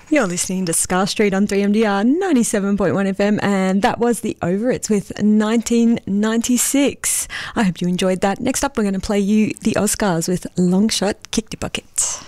You're listening to Scar Street on 3MDR 97.1 FM, and that was the Over It's with 1996. I hope you enjoyed that. Next up, we're going to play you the Oscars with Long Shot Kick the Bucket.